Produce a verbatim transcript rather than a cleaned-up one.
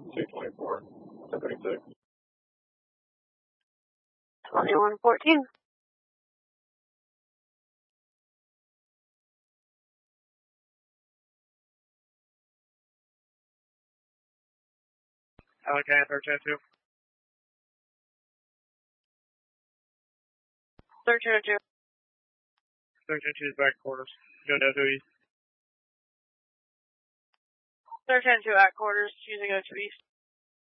two twenty-four. ten thirty-six. twenty-one fourteen. Alligator thirteen oh two. thirteen oh two. thirteen oh two is back quarters. Go down to east. thirteen oh two at quarters, using O two east.